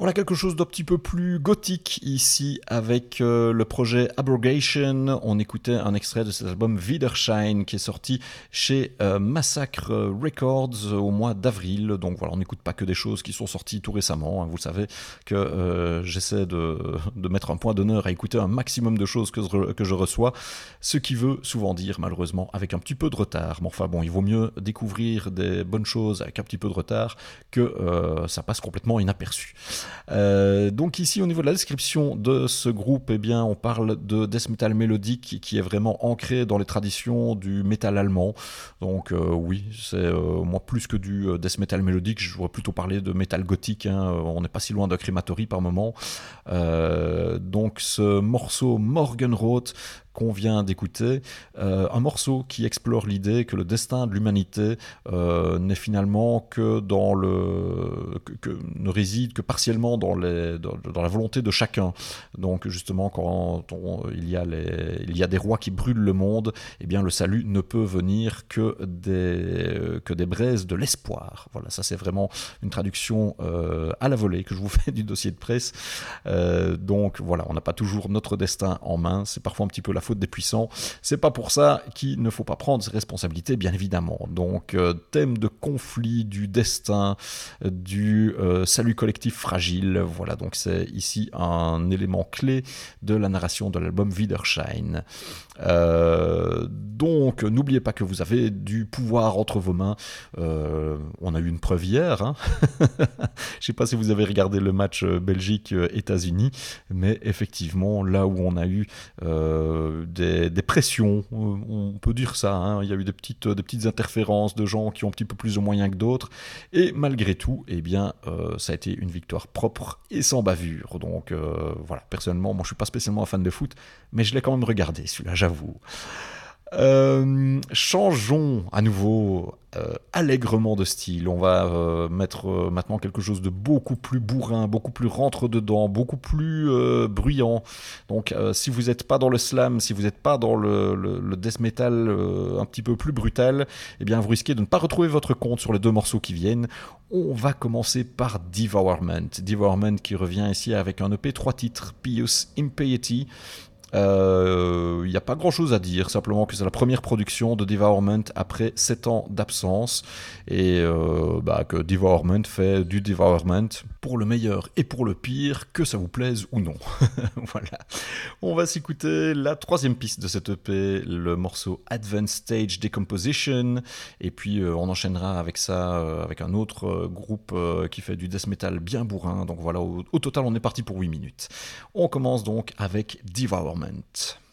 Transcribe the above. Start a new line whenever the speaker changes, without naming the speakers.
Voilà quelque chose d'un petit peu plus gothique ici avec le projet Abrogation. On écoutait un extrait de cet album Widerschein qui est sorti chez Massacre Records au mois d'avril. Donc voilà, on n'écoute pas que des choses qui sont sorties tout récemment. Hein. Vous savez que j'essaie de mettre un point d'honneur à écouter un maximum de choses que je reçois, ce qui veut souvent dire malheureusement avec un petit peu de retard. Mais enfin bon, il vaut mieux découvrir des bonnes choses avec un petit peu de retard que ça passe complètement inaperçu. Donc ici au niveau de la description de ce groupe, eh bien, on parle de death metal mélodique qui est vraiment ancré dans les traditions du métal allemand. Donc oui, c'est moi plus que du death metal mélodique, je voudrais plutôt parler de métal gothique. Hein. On n'est pas si loin d'un crématory par moment. Donc ce morceau Morgenrot qu'on vient d'écouter, un morceau qui explore l'idée que le destin de l'humanité n'est finalement que dans ne réside que partiellement dans la volonté de chacun. Donc justement, quand il y a des rois qui brûlent le monde, eh bien le salut ne peut venir que des braises de l'espoir. Voilà, ça c'est vraiment une traduction à la volée que je vous fais du dossier de presse. Donc voilà, on n'a pas toujours notre destin en main, c'est parfois un petit peu la faute des puissants. C'est pas pour ça qu'il ne faut pas prendre ses responsabilités, bien évidemment. Donc thème de conflit, du destin, du salut collectif fragile. Voilà, donc c'est ici un élément clé de la narration de l'album Widerschein. Donc n'oubliez pas que vous avez du pouvoir entre vos mains. On a eu une preuve hier. Hein. Je sais pas si vous avez regardé le match Belgique-États-Unis, mais effectivement, là où on a eu des pressions, on peut dire ça, hein. Il y a eu des petites interférences de gens qui ont un petit peu plus de moyens que d'autres, et malgré tout, eh bien, ça a été une victoire propre et sans bavure. Donc voilà, personnellement, moi je suis pas spécialement un fan de foot, mais je l'ai quand même regardé, celui-là, j'avoue. Changeons à nouveau allègrement de style. On va mettre maintenant quelque chose de beaucoup plus bourrin, beaucoup plus rentre-dedans, beaucoup plus bruyant. Donc si vous n'êtes pas dans le slam, si vous n'êtes pas dans le death metal un petit peu plus brutal, eh bien vous risquez de ne pas retrouver votre compte sur les deux morceaux qui viennent. On va commencer par Devourment. Devourment qui revient ici avec un EP 3 titres, Pious Impiety. Il n'y a pas grand chose à dire, simplement que c'est la première production de Devourment après 7 ans d'absence et que Devourment fait du Devourment pour le meilleur et pour le pire, que ça vous plaise ou non. Voilà. On va s'écouter la troisième piste de cette EP, le morceau Advanced Stage Decomposition, et puis on enchaînera avec ça, avec un autre groupe qui fait du death metal bien bourrin. Donc voilà, au total on est parti pour 8 minutes. On commence donc avec Devourment.